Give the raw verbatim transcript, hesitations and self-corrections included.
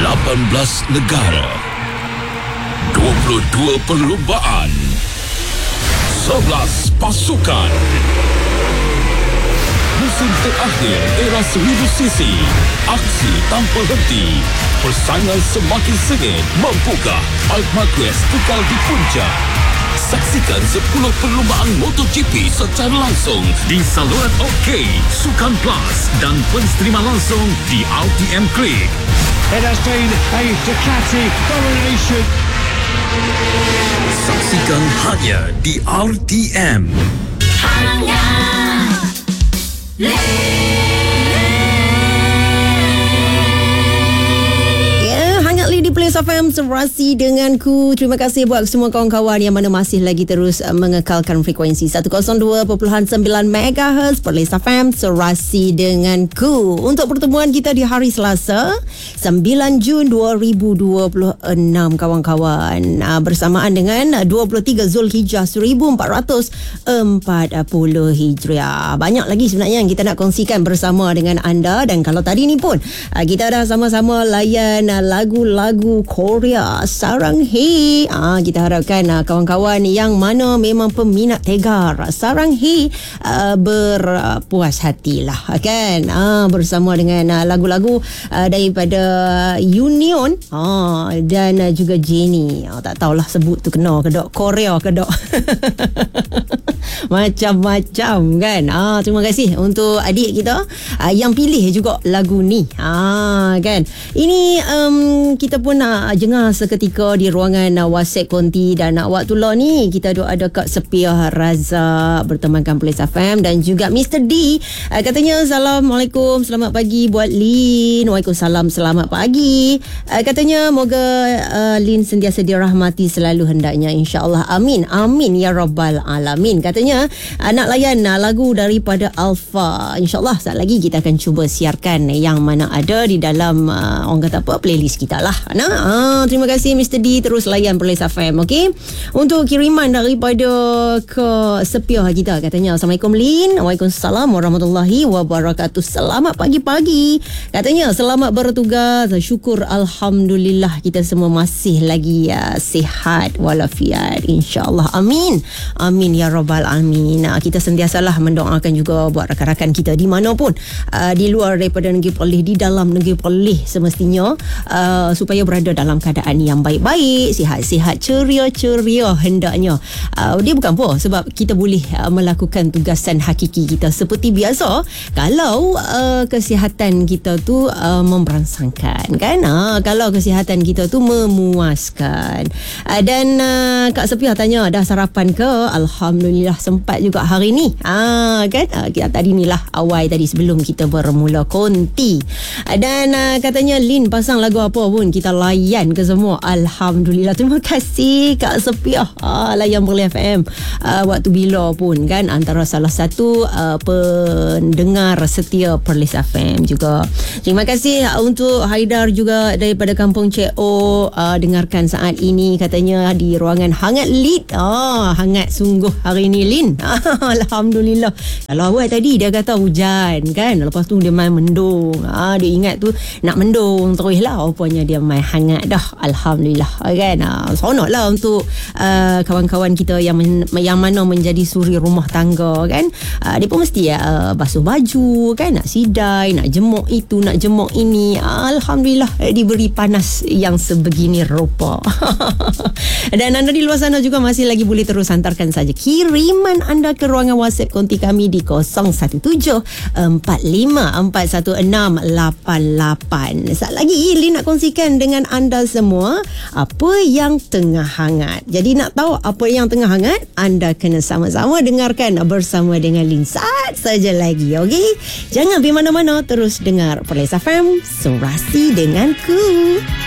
lapan belas negara, dua puluh dua perlumbaan, sebelas pasukan. Musim terakhir era seribu sisi, aksi tanpa henti, persaingan semakin sengit. Mampukah Marc Marquez kekal di puncak? Saksikan sepuluh perlumbaan MotoGP secara langsung di saluran OK, Sukan Plus dan penstrima langsung di R T M Click. It has been a Ducati domination. Saksikan hanya di R T M. Hanya di Place F M Serasi denganku. Terima kasih buat semua kawan-kawan yang mana masih lagi terus uh, mengekalkan frekuensi seratus dua perpuluhan sembilan megahertz Place F M Serasi denganku. Untuk pertemuan kita di hari Selasa sembilan Jun dua ribu dua puluh enam kawan-kawan, uh, bersamaan dengan dua puluh tiga Zulhijjah seribu empat ratus empat puluh Hijriah. Banyak lagi sebenarnya yang kita nak kongsikan bersama dengan anda, dan kalau tadi ni pun uh, kita dah sama-sama layan uh, lagu-lagu Korea Sarang Hei. Ah, kita harapkan uh, kawan-kawan yang mana memang peminat tegar Sarang Hei uh, berpuas hatilah kan, ah, bersama dengan uh, lagu-lagu uh, daripada Union ah, dan uh, juga Jennie. Ah, tak tahulah sebut tu kena ke dok, Korea ke dok. Macam-macam kan. Ah, terima kasih untuk adik kita uh, yang pilih juga lagu ni. Ah, kan. Ini um, kita pun nak jengah seketika di ruangan uh, WhatsApp Konti, dan uh, waktu lah ni kita ada ada Kak Sepiah Razak bertemankan Place F M, dan juga Mister D uh, katanya Assalamualaikum, selamat pagi buat Lin. Waalaikumsalam, selamat pagi. Uh, katanya moga uh, Lin sentiasa dirahmati selalu hendaknya, insya-Allah, amin amin ya rabbal alamin. Katanya uh, nak layan uh, lagu daripada Alpha, insya-Allah saat lagi kita akan cuba siarkan yang mana ada di dalam uh, orang kata apa, playlist kita lah. Nah, ah, terima kasih Mister D, terus layan Place F M. Okey. Untuk kiriman daripada ke Sepiah kita, katanya Assalamualaikum Lin. Waalaikumsalam warahmatullahi wabarakatuh. Selamat pagi-pagi. Katanya selamat bertugas. Syukur alhamdulillah kita semua masih lagi uh, sihat walafiat, insya-Allah. Amin. Amin ya rabbal alamin. Nah, kita sentiasalah mendoakan juga buat rakan-rakan kita di mana pun, uh, di luar daripada negeri Perlis, di dalam negeri Perlis semestinya, uh, supaya berada dalam keadaan yang baik-baik, sihat-sihat, ceria-ceria hendaknya. Uh, dia bukan apa, sebab kita boleh uh, melakukan tugasan hakiki kita seperti biasa kalau uh, kesihatan kita tu uh, memberangsangkan kan. Uh, kalau kesihatan kita tu memuaskan. Uh, dan uh, Kak Sepiah tanya, dah sarapan ke? Alhamdulillah sempat juga hari ni. Ah, kan? Uh, kita tadi ni lah awal tadi sebelum kita bermula konti. Uh, dan uh, katanya Lin pasang lagu apa pun kita layan ke semua. Alhamdulillah. Terima kasih Kak Sepiah. Ah, layan Perlis F M ah, waktu bila pun kan, antara salah satu ah, pendengar setia Perlis F M juga. Terima kasih ah, untuk Haidar juga daripada Kampung Cik O, ah, dengarkan saat ini, katanya di ruangan hangat Lid. Ah, hangat sungguh hari ni Lin. Alhamdulillah. Kalau awal tadi dia kata hujan kan, lepas tu dia main mendung. Ah, dia ingat tu nak mendung terus lah, rupanya dia main hangat dah. Alhamdulillah kan. Uh, seronok lah untuk uh, kawan-kawan kita yang men, yang mana menjadi suri rumah tangga kan. Uh, dia pun mesti uh, basuh baju kan, nak sidai, nak jemuk itu, nak jemuk ini. Uh, Alhamdulillah uh, diberi panas yang sebegini rupa. Dan anda di luar sana juga masih lagi boleh terus hantarkan saja kiriman anda ke ruangan WhatsApp konti kami di kosong satu tujuh empat lima empat satu enam lapan lapan. Saat lagi Lin nak kongsikan dengan anda semua apa yang tengah hangat. Jadi nak tahu apa yang tengah hangat, anda kena sama-sama dengarkan bersama dengan Lin saat saja lagi. Okey, jangan pergi mana-mana, terus dengar Perlis F M Serasi denganku.